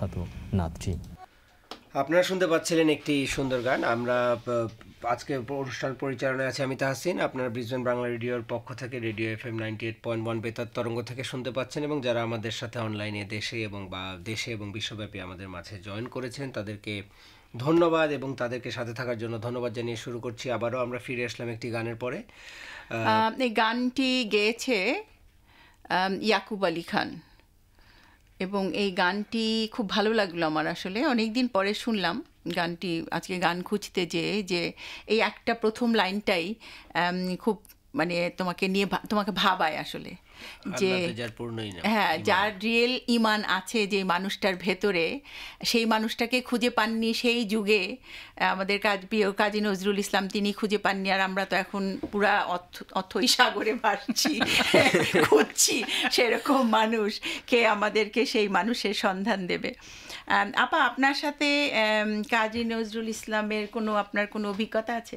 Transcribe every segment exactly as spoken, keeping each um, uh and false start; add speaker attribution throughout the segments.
Speaker 1: বিখ্যাত নাতজি।
Speaker 2: আপনারা শুনতে পাচ্ছিলেন একটি সুন্দর গান। আমরা আজকে অনুষ্ঠান পরিচালনায় আছি আমি তাহসিন। আপনারা ব্রিসবেন বাংলা রেডিওর পক্ষ থেকে radio F M ninety eight point one বেতার তরঙ্গ থেকে শুনতে পাচ্ছেন, এবং যারা আমাদের সাথে অনলাইনে দেশে এবং বা দেশে এবং বিশ্বব্যাপী আমাদের মাঝে জয়েন করেছেন তাদেরকে ধন্যবাদ, এবং তাদেরকে সাথে থাকার জন্য ধন্যবাদ জানিয়ে শুরু করছি। আবারও আমরা ফিরে আসলাম একটি গানের পরে।
Speaker 3: এই গানটি গেয়েছে ইয়াকুব আলী খান, এবং এই গানটি খুব ভালো লাগলো আমার। আসলে অনেক দিন পরে শুনলাম গানটি, আজকে গান খুঁজতে যেয়ে, যে এই একটা প্রথম লাইনটাই খুব মানে তোমাকে নিয়ে তোমাকে ভাবায় আসলে, যে হ্যাঁ, যার রিয়েল ইমান আছে যে মানুষটার ভেতরে, সেই মানুষটাকে খুঁজে পাননি সেই যুগে আমাদের কাজ প্রিয় কাজী নজরুল ইসলাম, তিনি খুঁজে পাননি। আর আমরা তো এখন পুরা অথৈ সাগরে ভাসছি, খুঁজছি সেরকম মানুষ, কে আমাদেরকে সেই মানুষের সন্ধান দেবে। আপা, আপনার সাথে কাজী নজরুল ইসলামের কোনো আপনার কোনো অভিজ্ঞতা আছে?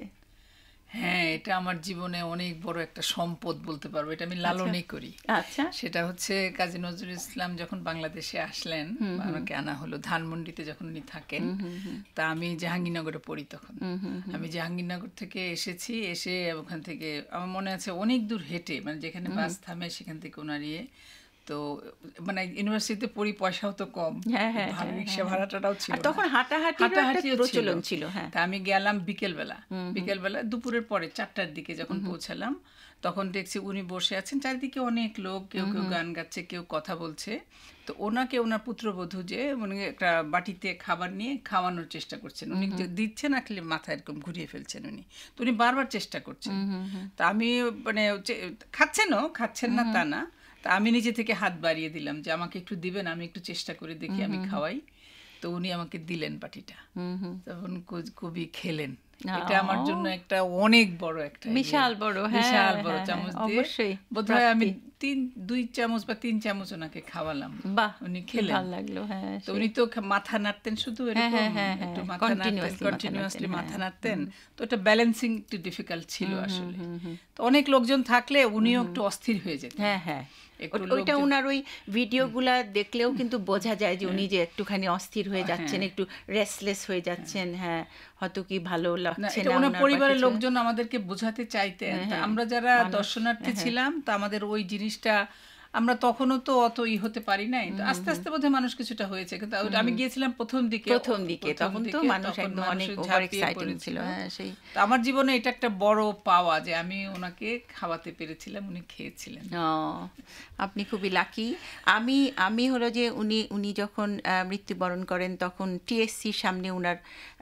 Speaker 4: হ্যাঁ, এটা আমার জীবনে অনেক বড় একটা সম্পদ বলতে পারবো। এটা আমি লালনই করি।
Speaker 3: আচ্ছা,
Speaker 4: সেটা হচ্ছে কাজী নজরুল ইসলাম যখন বাংলাদেশে আসলেন, আমাকে আনা হলো ধানমন্ডিতে যখন উনি থাকেন। তা আমি জাহাঙ্গীরনগরে পড়ি তখন। আমি জাহাঙ্গীরনগর থেকে এসেছি, এসে ওখান থেকে আমার মনে আছে অনেক দূর হেঁটে, মানে যেখানে বাস থামে সেখান থেকে ওনার ইয়ে, তো মানে ইউনিভার্সিটিতে পড়ি, পয়সাও তো কম, রিক্সা ভাড়াটাও ছিল,
Speaker 3: তখন হাঁটাহাঁটি প্রচলন ছিল।
Speaker 4: তা আমি গেলাম বিকেলবেলা, বিকেলবেলা দুপুরের পরে চারটার দিকে যখন পৌঁছালাম, তখন দেখছি উনি বসে আছেন, চারিদিকে অনেক লোক, কেউ কেউ গান গাচ্ছে, কেউ কথা বলছে। তো ওনাকে ওনার পুত্রবধূ যে উনি একটা বাটিতে খাবার নিয়ে খাওয়ানোর চেষ্টা করছেন, উনি দিচ্ছেন না, খালি মাথা এরকম ঘুরিয়ে ফেলছেন উনি, তো উনি বারবার চেষ্টা করছেন। তা আমি মানে খাচ্ছেনও, খাচ্ছেন না তা না, তা আমি নিজে থেকে হাত বাড়িয়ে দিলাম যে আমাকে একটু দিবেন, আমি একটু চেষ্টা করে দেখি, আমি খাওয়াই। তো উনি আমাকে দিলেন বাটিটা, তখন কবি খেলেন। এটা আমার জন্য একটা অনেক বড় একটা
Speaker 3: বিশাল বড়
Speaker 4: বিশাল বড় চামচ দিয়ে বোধহয় আমি তিন দুই চামচ বা তিন চামচ ওনাকে খাওয়ালাম।
Speaker 3: বাহ,
Speaker 4: উনি খেলেন,
Speaker 3: ভালো লাগলো। হ্যাঁ,
Speaker 4: তো উনি তো মাথা নাড়তেন শুধু এরকম, একটু মাথা নাড়তেন, কন্টিনিউয়াসলি মাথা নাড়তেন। তো এটা ব্যালেন্সিং একটু ডিফিকাল্ট ছিল আসলে। তো অনেক লোকজন থাকলে উনিও একটু অস্থির হয়ে যেতেন।
Speaker 3: হ্যাঁ হ্যাঁ, ওইটা ওনার ওই ভিডিওগুলা দেখলেও কিন্তু বোঝা যায় যে উনি যে একটুখানি অস্থির হয়ে যাচ্ছেন, একটু রেস্টলেস হয়ে যাচ্ছেন। হ্যাঁ, হয়তো কি ভালো লাগছে না।
Speaker 4: ওনার পরিবারের লোকজন আমাদেরকে বোঝাতে চাইতেন। আমরা যারা দর্শনার্থী ছিলাম, তা আমাদের ওই জিনিসটা আমরা তখনও তো অত ই হতে পারি নাই। আস্তে আস্তে বোধহয় মানুষ কিছুটা হয়েছে, কিন্তু আমি গিয়েছিলাম প্রথম দিকে,
Speaker 3: প্রথম দিকে তখন তো মানুষ একদম অনেক ওভার এক্সাইটেড ছিল। হ্যাঁ, সেই
Speaker 4: আমার জীবনে এটা একটা বড় পাওয়া যে আমি ওনাকে খাওয়াতে পেরেছিলাম, উনি খেয়েছিলেন।
Speaker 3: ও, আপনি খুবই লাকি। আমি আমি হলো যে উনি উনি যখন মৃত্যুবরণ করেন, তখন টিএসসির সামনে ওনার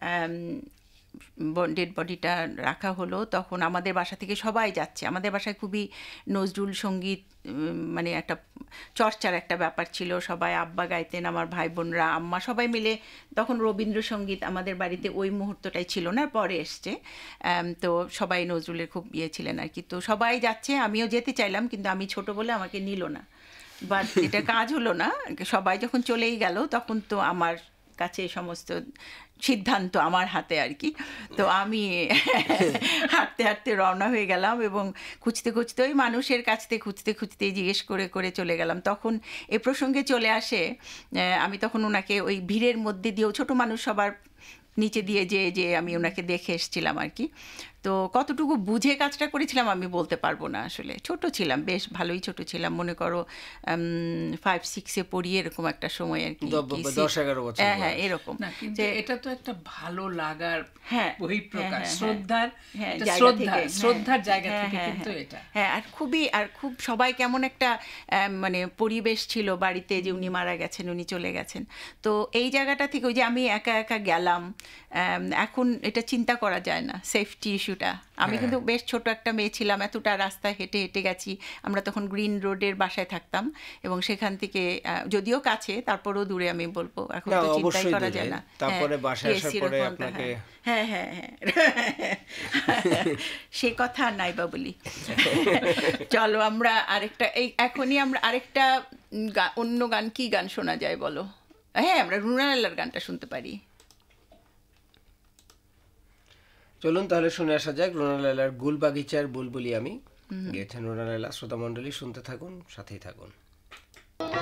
Speaker 3: ডেড বডিটা রাখা হলো। তখন আমাদের বাসা থেকে সবাই যাচ্ছে। আমাদের বাসায় খুবই নজরুল সঙ্গীত মানে একটা চর্চার একটা ব্যাপার ছিল। সবাই আব্বা গাইতেন, আমার ভাই বোনরা, আম্মা, সবাই মিলে। তখন রবীন্দ্রসঙ্গীত আমাদের বাড়িতে ওই মুহূর্তটাই ছিল না, পরে এসছে। তো সবাই নজরুলের খুব ইয়ে ছিলেন আর কি। তো সবাই যাচ্ছে, আমিও যেতে চাইলাম, কিন্তু আমি ছোট বলে আমাকে নিল না। বাট এটা কাজ হলো না। সবাই যখন চলেই গেল, তখন তো আমার কাছে সমস্ত সিদ্ধান্ত আমার হাতে আর কি। তো আমি হাঁটতে হাঁটতে রওনা হয়ে গেলাম, এবং খুঁজতে খুঁজতে ওই মানুষের কাছ থেকে খুঁজতে খুঁজতে জিজ্ঞেস করে করে চলে গেলাম। তখন এ প্রসঙ্গে চলে আসে, আমি তখন ওনাকে ওই ভিড়ের মধ্যে দিয়েও, ছোট মানুষ সবার নিচে দিয়ে যে যে আমি ওনাকে দেখে এসেছিলাম আর কি। তো কতটুকু বুঝে কাজটা করেছিলাম আমি বলতে পারবো না আসলে। ছোট ছিলাম, বেশ ভালোই ছোট ছিলাম, মনে করো ফাইভ সিক্সে পড়ি এরকম একটা সময় আর কি,
Speaker 2: দশ এগারো বছর।
Speaker 3: হ্যাঁ হ্যাঁ, এরকম।
Speaker 4: যে এটা তো একটা ভালো লাগার
Speaker 3: হ্যাঁ
Speaker 4: বহিঃপ্রকাশ, শ্রদ্ধার শ্রদ্ধা শ্রদ্ধার জায়গা থেকে কিন্তু এটা।
Speaker 3: হ্যাঁ, আর খুবই, আর খুব সবাই কেমন একটা মানে পরিবেশ ছিল বাড়িতে, যে উনি মারা গেছেন, উনি চলে গেছেন। তো এই জায়গাটা থেকে ওই যে আমি একা একা গেলাম, এখন এটা চিন্তা করা যায় না, সেফটি ইস্যুটা। আমি কিন্তু বেশ ছোট একটা মেয়ে ছিলাম, এতটা রাস্তা হেঁটে হেঁটে গেছি। আমরা তখন গ্রিন রোডের বাসায় থাকতাম, এবং সেখান থেকে যদিও কাছে, তারপরেও দূরে। আমি বলবো এখন তো চিন্তাই করা যায় না।
Speaker 2: তারপরে বাসায় আসার পরে আপনাকে
Speaker 3: হ্যাঁ হ্যাঁ হ্যাঁ সে কথা আর নাই বা বলি। চলো আমরা আরেকটা, এই এখনই আমরা আরেকটা অন্য গান, কি গান শোনা যায় বলো? হ্যাঁ, আমরা রুনা লায়লার গানটা শুনতে পারি।
Speaker 2: চলুন তাহলে শুনে আসা যাক রুনা লায়লার গুল বাগিচার বুলবুলি আমি। গেয়েছেন রুনা লায়লা। শ্রোতা মণ্ডলী শুনতে থাকুন, সাথেই থাকুন।